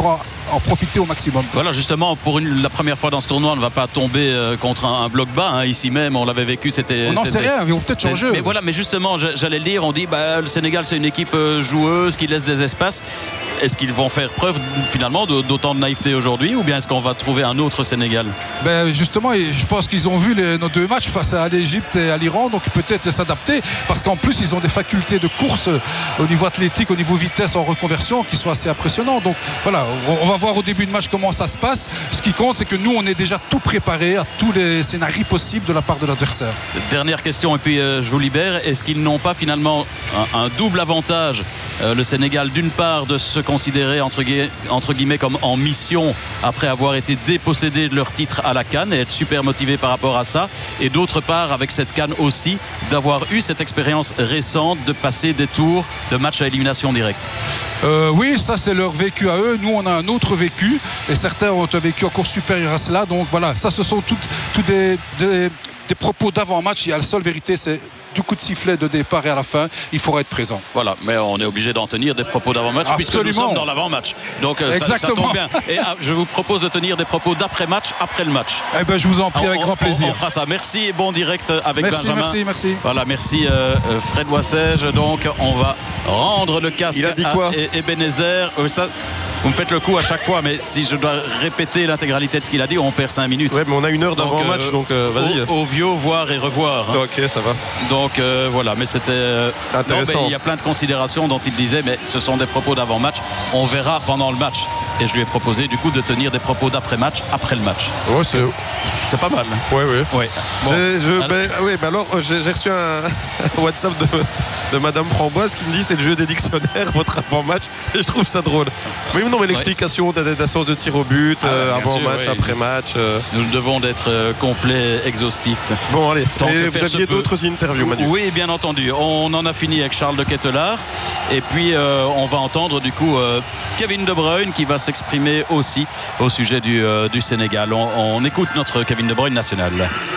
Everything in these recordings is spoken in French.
faut en profiter au maximum. Voilà, justement, pour la première fois dans ce tournoi, on ne va pas tomber contre un bloc bas. Hein. Ici même, on l'avait vécu. On n'en sait rien, ils vont peut-être changer. Mais voilà, mais justement, j'allais le dire, on dit le Sénégal, c'est une équipe joueuse qui laisse des espaces. Est-ce qu'ils vont faire preuve finalement d'autant de naïveté aujourd'hui, ou bien est-ce qu'on va trouver un autre Sénégal? Justement, je pense qu'ils ont vu nos deux matchs face à l'Égypte et à l'Iran, donc peut-être s'adapter, parce qu'en plus ils ont des facultés de course au niveau athlétique, au niveau vitesse en reconversion qui sont assez impressionnants. Donc voilà, on va voir au début de match comment ça se passe. Ce qui compte, c'est que nous on est déjà tout préparé à tous les scénarios possibles de la part de l'adversaire. Dernière question et puis je vous libère. Est-ce qu'ils n'ont pas finalement un double avantage, le Sénégal, d'une part de se considérer entre guillemets comme en mission après avoir été dépossédés de leur titre à la CAN et être super motivés par rapport à ça, et d'autre part avec cette CAN aussi d'avoir eu cette expérience récente de passer des tours de matchs à élimination directe? Oui, ça c'est leur vécu à eux. Nous on a un autre vécu et certains ont un vécu encore supérieur à cela. Donc voilà, ça ce sont tous des propos d'avant-match. Il y a la seule vérité, c'est du coup de sifflet de départ et à la fin, il faudra être présent. Voilà, mais on est obligé d'en tenir des propos d'avant-match puisque nous sommes dans l'avant-match. Donc ça tombe bien. Et je vous propose de tenir des propos d'après-match, après le match. Je vous en prie, avec grand plaisir. On fera ça. Merci et bon direct avec Benjamin. Merci. Voilà, merci Fred Wassège. Donc on va rendre le casque à Ebenezer. Ça, vous me faites le coup à chaque fois, mais si je dois répéter l'intégralité de ce qu'il a dit, on perd 5 minutes. Ouais, mais on a une heure d'avant-match, donc vas-y. Ovio, voir et revoir. Hein. Ok, ça va. Donc voilà, mais c'était intéressant. Il y a plein de considérations dont il disait, mais ce sont des propos d'avant-match. On verra pendant le match. Et je lui ai proposé du coup de tenir des propos d'après-match, après le match. Ouais, c'est pas mal. Oui. Bon. Alors j'ai reçu un WhatsApp de Madame Framboise qui me dit c'est le jeu des dictionnaires, votre avant-match, et je trouve ça drôle. Mais non, mais l'explication d'assurance de tir au but, avant-match, après-match. Nous devons d'être complets, exhaustifs. Bon, allez. Et vous aviez d'autres interviews, Manu? Oui, bien entendu. On en a fini avec Charles de Ketelaar. Et puis, on va entendre du coup Kevin De Bruyne qui va s'exprimer aussi au sujet du Sénégal. On écoute notre Kevin De Bruyne national.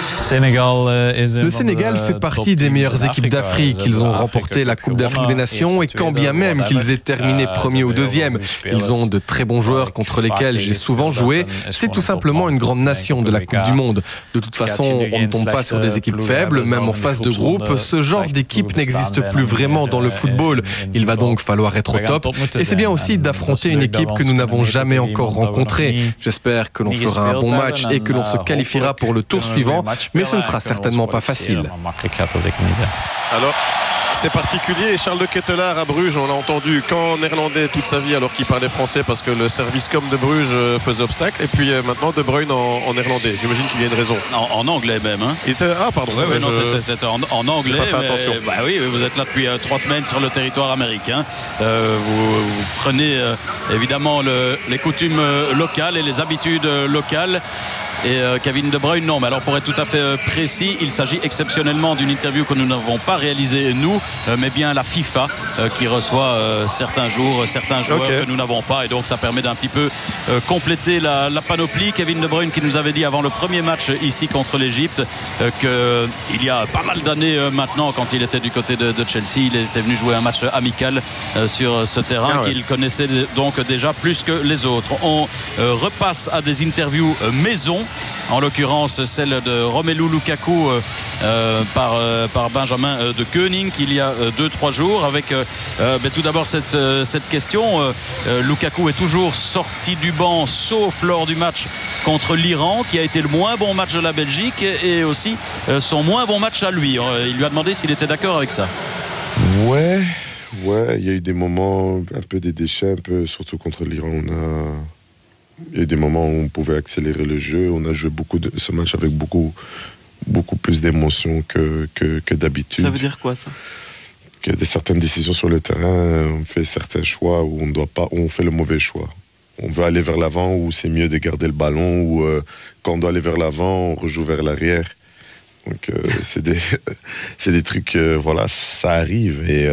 Le Sénégal fait partie des meilleures équipes d'Afrique. Ils ont remporté la Coupe d'Afrique des Nations et quand bien même qu'ils aient terminé premier ou deuxième, ils ont de très bons joueurs contre lesquels j'ai souvent joué. C'est tout simplement une grande nation de la Coupe du Monde. De toute façon, on ne tombe pas sur des équipes faibles, même en phase de groupe. Ce genre d'équipe n'existe plus vraiment dans le football. Il va donc falloir être au top. Et c'est bien aussi d'affronter une équipe que nous n'avons jamais encore rencontrée. J'espère que l'on fera un bon match et que l'on se qualifiera pour le tour suivant, mais ce ne sera certainement pas facile. Alors, c'est particulier. Charles de Ketelaar à Bruges, on l'a entendu qu'en néerlandais toute sa vie alors qu'il parlait français parce que le service com de Bruges faisait obstacle. Et puis maintenant De Bruyne en néerlandais. J'imagine qu'il y a une raison. En anglais même. Hein. Pardon. Non, c'était en anglais. Pas fait attention. Oui, vous êtes là depuis 3 semaines sur le territoire américain. Vous prenez évidemment les coutumes locales et les habitudes locales. Et Kevin De Bruyne, non. Mais alors pour être tout à fait précis, il s'agit exceptionnellement d'une interview que nous n'avons pas réalisée nous, mais bien la FIFA qui reçoit certains joueurs que nous n'avons pas. Et donc ça permet d'un petit peu compléter la panoplie. Kevin De Bruyne qui nous avait dit avant le premier match ici contre l'Égypte qu'il y a pas mal d'années maintenant, quand il était du côté de Chelsea, il était venu jouer un match amical sur ce terrain qu'il connaissait donc déjà plus que les autres. On repasse à des interviews maison, en l'occurrence celle de Romelu Lukaku par Benjamin de Koenig il y a 2-3 jours avec tout d'abord cette question. Lukaku est toujours sorti du banc sauf lors du match contre l'Iran qui a été le moins bon match de la Belgique et aussi son moins bon match à lui. Il lui a demandé s'il était d'accord avec ça. Ouais, il y a eu des moments un peu des déchets, surtout contre l'Iran. Il y a eu des moments où on pouvait accélérer le jeu. On a joué ce match avec beaucoup plus d'émotion que d'habitude. Ça veut dire quoi, ça? Il y a certaines décisions sur le terrain, on fait certains choix où on fait le mauvais choix. On veut aller vers l'avant où c'est mieux de garder le ballon, ou quand on doit aller vers l'avant, on rejoue vers l'arrière. Donc c'est des trucs, ça arrive. Et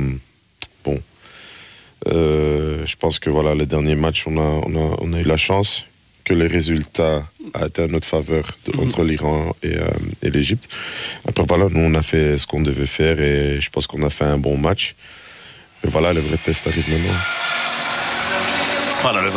je pense que le dernier match, on a eu la chance que les résultats a été en notre faveur entre l'Iran et l'Égypte. Après nous on a fait ce qu'on devait faire et je pense qu'on a fait un bon match. Et le vrai test arrive maintenant. Voilà, le